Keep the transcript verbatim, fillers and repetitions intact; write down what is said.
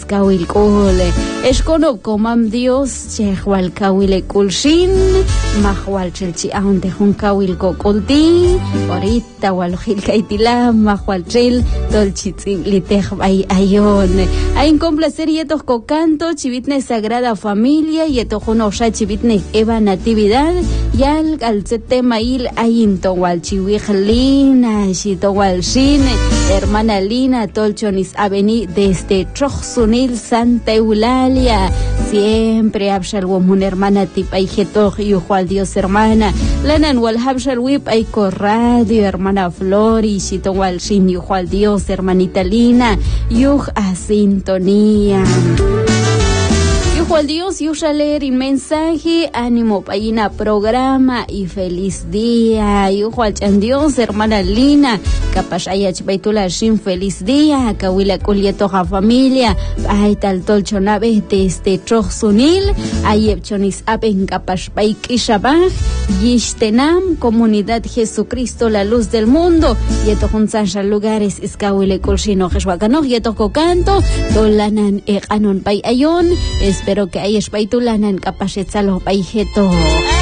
iskawil kule eshkono komam Dios chehwal kawile kulshin mahwal chelchi aunde hun kawil ko kulti ahorita wal hilkaitila mahwal chel dolchitzin litej ay ayon hay complacer yetos ko canto chivitne sagrada familia yeto juno sha chivitne eva natividad yal galzete mail ayinto wal chiwijlina shito wal shine hermana Lina Tolchonis Aveni desde Trojsunil Santa Eulalia siempre abshalwom una hermana tip ay jetoj yujual Dios hermana lanan wal habshalwip ay corradio hermana Flori shito wal shin yujual Dios hermanita Lina yuj a sintonía Juan Dios, yo ya leer el mensaje, ánimo payina programa y feliz día. Yo Juan Dios, hermana Lina, capaz haya chipaitula shin feliz día, kawila kulietoja familia, ay tal tolchonave desde Trojsunil, ay epchonis apen capaz paikishabaj, yishtenam, comunidad Jesucristo, la luz del mundo, y etojun sancha lugares, iskawile kulshino jeshuakanoj, y etojko canto, tolanan e anon pay ayon, espero que hay espaitulanan capacetzalo paijeto.